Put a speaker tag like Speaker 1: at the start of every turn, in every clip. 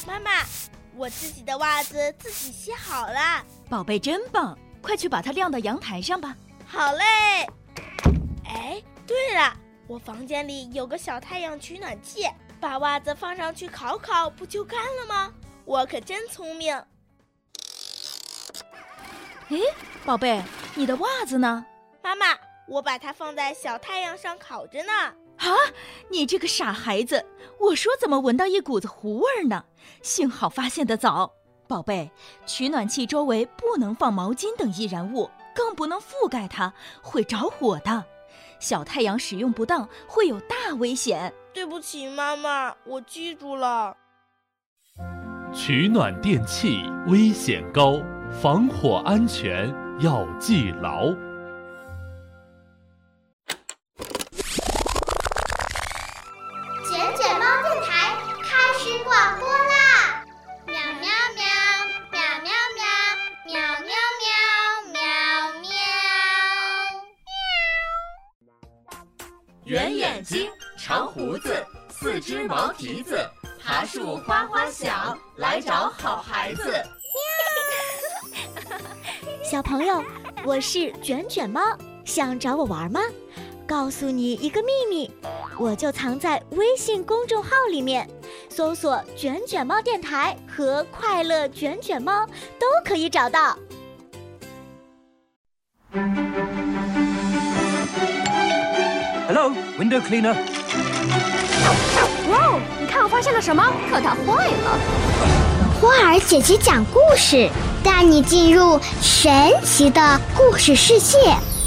Speaker 1: 妈妈，我自己的袜子自己洗好了。
Speaker 2: 宝贝真棒，快去把它晾到阳台上吧。
Speaker 1: 好嘞。哎，对了，我房间里有个小太阳取暖器，把袜子放上去烤烤，不就干了吗？我可真聪明。
Speaker 2: 诶，宝贝，你的袜子呢？
Speaker 1: 妈妈，我把它放在小太阳上烤着呢。
Speaker 2: 啊，你这个傻孩子，我说怎么闻到一股子糊味呢？幸好发现得早。宝贝，取暖器周围不能放毛巾等易燃物，更不能覆盖它，会着火的。小太阳使用不当会有大危险。
Speaker 1: 对不起妈妈，我记住了。
Speaker 3: 取暖电器危险高，防火安全要记牢。
Speaker 4: 卷卷猫电台开始广播啦！喵喵喵，喵喵喵，喵喵喵，喵喵。
Speaker 5: 圆眼睛，长胡子，四只毛蹄子，爬树花花小，来找好孩子。
Speaker 6: 小朋友，我是卷卷猫，想找我玩吗？告诉你一个秘密，我就藏在微信公众号里面，搜索卷卷猫电台和快乐卷卷猫都可以找到。
Speaker 7: Hello, window cleaner.
Speaker 8: 哇哦，你看我发现了什么？可它坏了。
Speaker 4: 花儿姐姐讲故事，带你进入神奇的故事世界。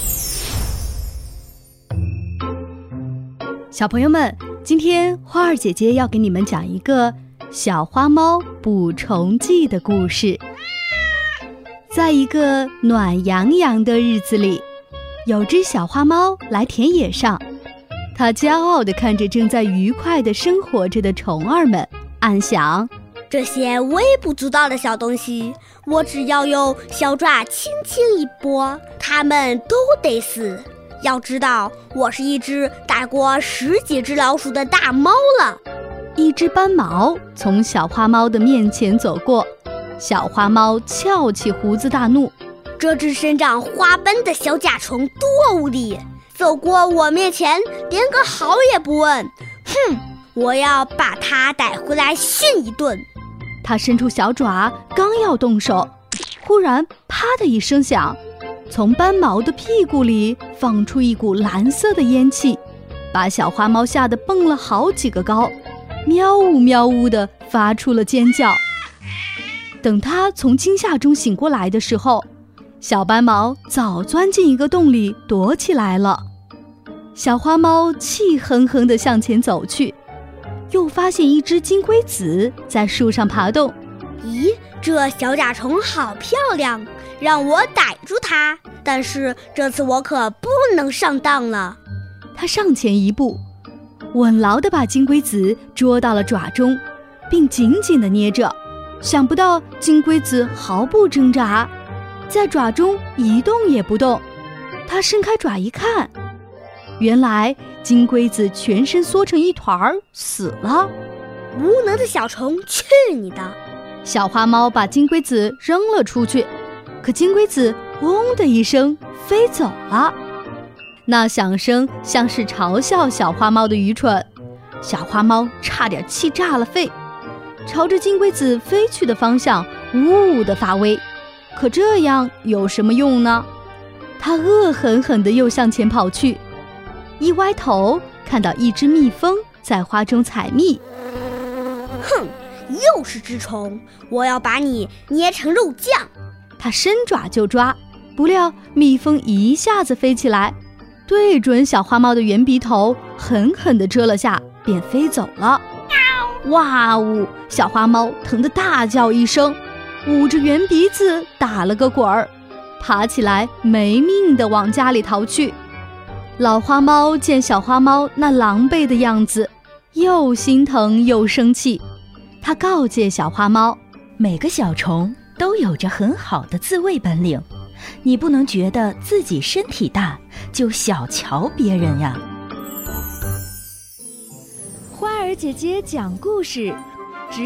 Speaker 9: 小朋友们，今天花儿姐姐要给你们讲一个小花猫捕虫记的故事。在一个暖洋洋的日子里，有只小花猫来田野上，它骄傲地看着正在愉快地生活着的虫儿们，暗想：
Speaker 10: 这些微不足道的小东西，我只要用小爪轻轻一拨，它们都得死。要知道，我是一只打过10几只老鼠的大猫了。
Speaker 9: 一只斑毛从小花猫的面前走过，小花猫翘起胡子大怒：
Speaker 10: 这只身长花斑的小甲虫多无礼，走过我面前连个好也不问。哼，我要把它逮回来训一顿。
Speaker 9: 它伸出小爪，刚要动手，忽然啪的一声响，从斑毛的屁股里放出一股蓝色的烟气，把小花猫吓得蹦了好几个高，喵呜喵呜地发出了尖叫。等它从惊吓中醒过来的时候，小斑毛早钻进一个洞里躲起来了。小花猫气哼哼地向前走去，又发现一只金龟子在树上爬动。
Speaker 10: 咦，这小甲虫好漂亮，让我逮住它。但是这次我可不能上当了。
Speaker 9: 它上前一步，稳牢地把金龟子捉到了爪中，并紧紧地捏着。想不到金龟子毫不挣扎，在爪中一动也不动。它伸开爪一看，原来金龟子全身缩成一团儿，死了。
Speaker 10: 无能的小虫，去你的！
Speaker 9: 小花猫把金龟子扔了出去，可金龟子嗡的一声飞走了。那响声像是嘲笑小花猫的愚蠢，小花猫差点气炸了肺，朝着金龟子飞去的方向呜呜地发威。可这样有什么用呢？它恶狠狠地又向前跑去，一歪头看到一只蜜蜂在花中采蜜。
Speaker 10: 哼，又是只虫，我要把你捏成肉酱。
Speaker 9: 它伸爪就抓，不料蜜蜂一下子飞起来，对准小花猫的圆鼻头狠狠地蛰了下，便飞走了。哇呜！小花猫疼得大叫一声，捂着圆鼻子打了个滚儿，爬起来没命地往家里逃去。老花猫见小花猫那狼狈的样子，又心疼又生气。它告诫小花猫，
Speaker 2: 每个小虫都有着很好的自卫本领，你不能觉得自己身体大就小瞧别人呀。
Speaker 11: 花儿姐姐讲故事